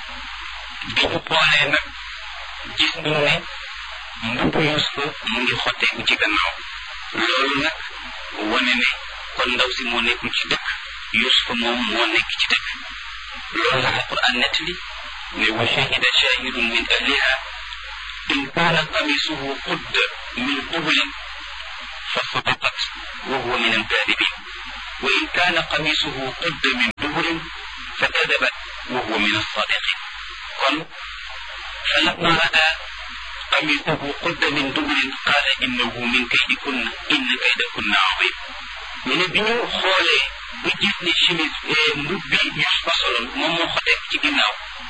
bi ñu xoolee nag gis nañu ne mbubbu Yuusufa mu ngi xotteeku ci gannaaw loolu nag wane ne kon ndaw si moo nekkul ci dëkk Yuusufa moom moo nekk ci dëkk loolu la alquran nettali ne wa shahida shahidun min ahliha in kaana qamisuhu qudda min qubulin fa sadaqat wa huwa min alkaadibin wa in kaana qamisuhu qudda min duburin fa kadabat wa huwa min alsadiqin kon falamma raa qamisahu qudda min duburin qaala innahu min kaydikunna inna kaydakunna azim ñu ne bi ñu xoolee ba gis ne chemise mbub bi Yuusufa soloon moom moo xoteeku ci ginnaaw